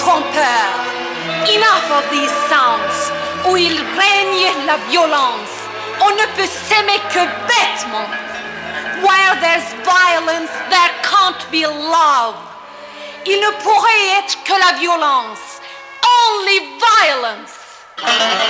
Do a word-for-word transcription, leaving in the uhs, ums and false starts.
trompeurs. Enough of these sounds où il règne la violence. On ne peut s'aimer que bêtement. Where there's violence, there can't be love. Il ne pourrait être que la violence. Only violence.